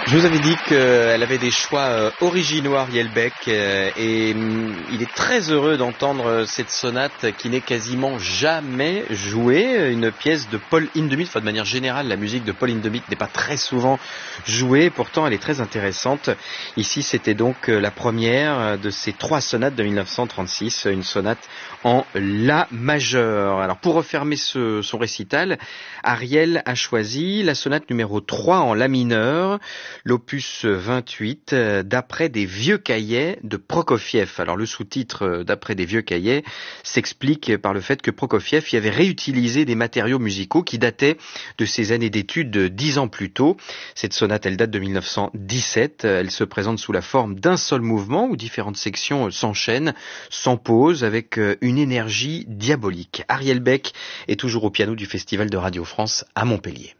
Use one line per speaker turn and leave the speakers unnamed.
Je vous avais dit qu'elle avait des choix originaux, Ariel Beck, et il est très heureux d'entendre cette sonate qui n'est quasiment jamais jouée, une pièce de Paul Hindemith. Enfin, de manière générale, la musique de Paul Hindemith n'est pas très souvent jouée, pourtant elle est très intéressante. Ici, c'était donc la première de ces 3 sonates de 1936, une sonate en La majeur. Alors, pour refermer son récital, Ariel a choisi la sonate numéro 3 en La mineur, l'opus 28, d'après des vieux cahiers de Prokofiev. Alors le sous-titre d'après des vieux cahiers s'explique par le fait que Prokofiev y avait réutilisé des matériaux musicaux qui dataient de ses années d'études 10 ans plus tôt. Cette sonate, elle date de 1917. Elle se présente sous la forme d'un seul mouvement où différentes sections s'enchaînent, sans pause, avec une énergie diabolique. Ariel Beck est toujours au piano du Festival de Radio France à Montpellier.